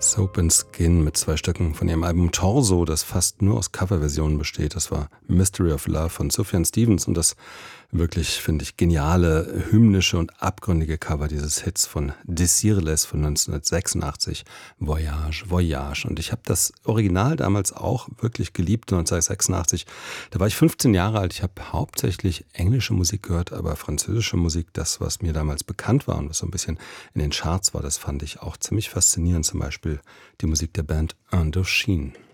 Soap and Skin mit 2 Stücken von ihrem Album Torso, das fast nur aus Coverversionen besteht. Das war Mystery of Love von Sufjan Stevens und das wirklich, finde ich, geniale, hymnische und abgründige Cover dieses Hits von Desireless von 1986, Voyage, Voyage. Und ich habe das Original damals auch wirklich geliebt, 1986. Da war ich 15 Jahre alt. Ich habe hauptsächlich englische Musik gehört, aber französische Musik, das, was mir damals bekannt war und was so ein bisschen in den Charts war, das fand ich auch ziemlich faszinierend. Zum Beispiel die Musik der Band Indochine.